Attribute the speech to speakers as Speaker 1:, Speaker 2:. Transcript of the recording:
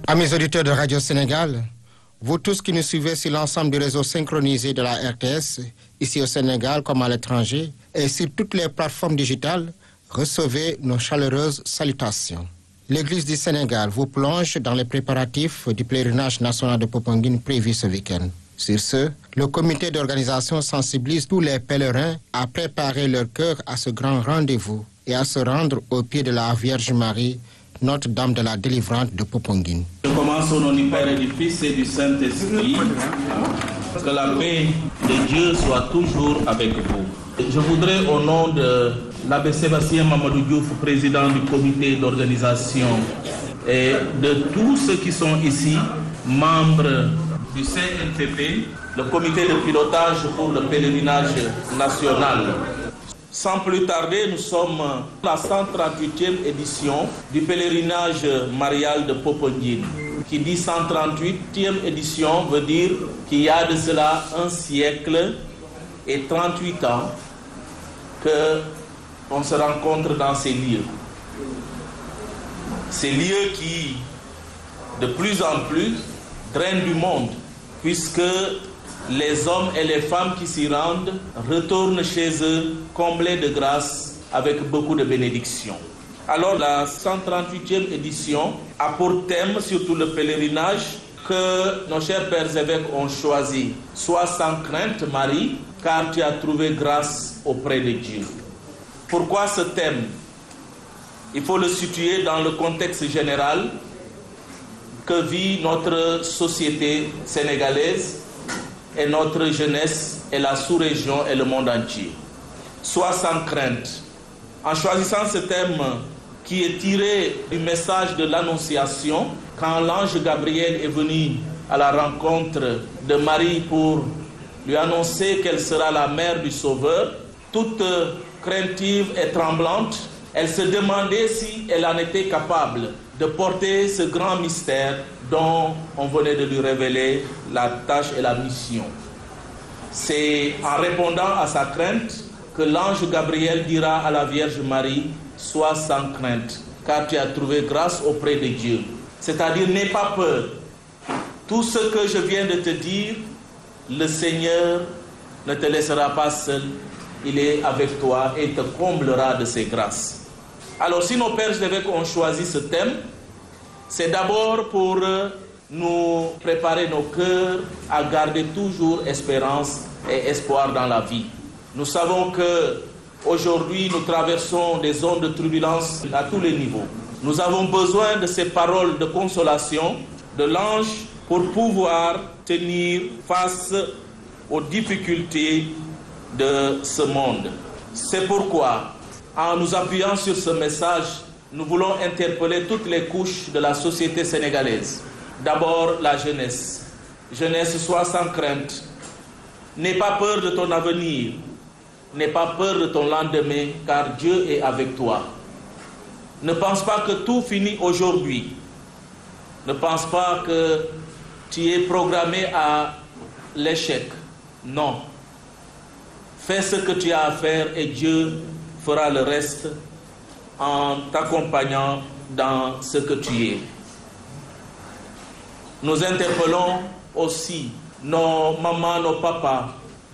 Speaker 1: Amis auditeurs de Radio Sénégal, vous tous qui nous suivez sur l'ensemble du réseau synchronisé de la RTS, ici au Sénégal comme à l'étranger, et sur toutes les plateformes digitales, recevez nos chaleureuses salutations. L'Église du Sénégal vous plonge dans les préparatifs du pèlerinage national de Popenguine prévu ce week-end. Sur ce, le comité d'organisation sensibilise tous les pèlerins à préparer leur cœur à ce grand rendez-vous et à se rendre au pied de la Vierge Marie, Notre-Dame de la Délivrance de Popenguine.
Speaker 2: Je commence au nom du Père et du Fils et du Saint-Esprit. Que la paix de Dieu soit toujours avec vous. Je voudrais, au nom de l'abbé Sébastien Mamadou Diouf, président du comité d'organisation, et de tous ceux qui sont ici, membres du CNPP, le comité de pilotage pour le pèlerinage national. Sans plus tarder, nous sommes à la 138e édition du pèlerinage marial de Popenguine. Qui dit 138e édition veut dire qu'il y a de cela un siècle et 38 ans qu'on se rencontre dans ces lieux. Ces lieux qui, de plus en plus, drainent du monde, puisque les hommes et les femmes qui s'y rendent retournent chez eux comblés de grâce avec beaucoup de bénédictions. Alors la 138e édition a pour thème surtout le pèlerinage que nos chers pères évêques ont choisi. Sois sans crainte Marie, car tu as trouvé grâce auprès de Dieu. Pourquoi ce thème? Il faut le situer dans le contexte général que vit notre société sénégalaise et notre jeunesse et la sous-région et le monde entier. Sois sans crainte. En choisissant ce thème qui est tiré du message de l'Annonciation, quand l'ange Gabriel est venu à la rencontre de Marie pour lui annoncer qu'elle sera la mère du Sauveur, toute craintive et tremblante, elle se demandait si elle en était capable de porter ce grand mystère dont on venait de lui révéler la tâche et la mission. C'est en répondant à sa crainte que l'ange Gabriel dira à la Vierge Marie, sois sans crainte, car tu as trouvé grâce auprès de Dieu. C'est-à-dire, n'aie pas peur. Tout ce que je viens de te dire, le Seigneur ne te laissera pas seul. Il est avec toi et te comblera de ses grâces. Alors, si nos pères évêques ont choisi ce thème, c'est d'abord pour nous préparer nos cœurs à garder toujours espérance et espoir dans la vie. Nous savons que aujourd'hui nous traversons des zones de turbulence à tous les niveaux. Nous avons besoin de ces paroles de consolation de l'ange pour pouvoir tenir face aux difficultés de ce monde. C'est pourquoi, en nous appuyant sur ce message, nous voulons interpeller toutes les couches de la société sénégalaise. D'abord, la jeunesse. Jeunesse, sois sans crainte. N'aie pas peur de ton avenir. N'aie pas peur de ton lendemain, car Dieu est avec toi. Ne pense pas que tout finit aujourd'hui. Ne pense pas que tu es programmé à l'échec. Non. Fais ce que tu as à faire et Dieu fera le reste en t'accompagnant dans ce que tu es. Nous interpellons aussi nos mamans, nos papas,